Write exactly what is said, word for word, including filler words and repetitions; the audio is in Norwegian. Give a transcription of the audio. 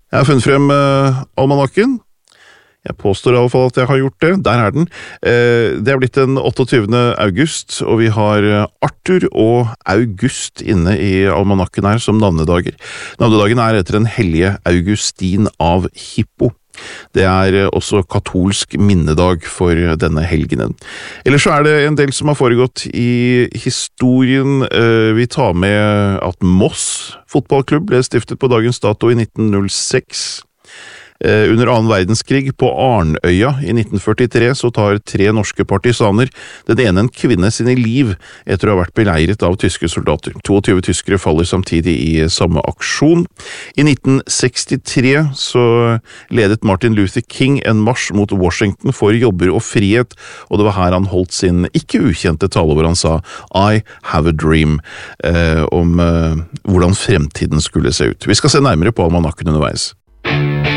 Jeg har funnet frem uh, almanakken. Jeg påstår i alle fall at jeg har gjort det. Der er den. Uh, det er blitt den otteogtyvende august, og vi har Arthur og August inne i almanakken her som navnedager. Navnedagen er etter den hellige Augustin av Hippo. Det er også katolsk minnedag for denne helgenen. Ellers så er det en del som har foregått i historien. Vi tar med at Moss fotballklubb ble stiftet på dagens dato i nitten null seks. Under annen verdenskrig på Arnøya i nitten førtitre så tar tre norske partisaner, den ene en kvinne sine liv etter å ha vært beleiret av tyske soldater. tjueto tyskere faller samtidig i samme aksjon. I nitten sekstitre så ledet Martin Luther King en marsj mot Washington for jobber og frihet, og det var her han holdt sin ikke ukjente tale hvor han sa «I have a dream» eh, om eh, hvordan fremtiden skulle se ut. Vi skal se nærmere på almanakken underveis.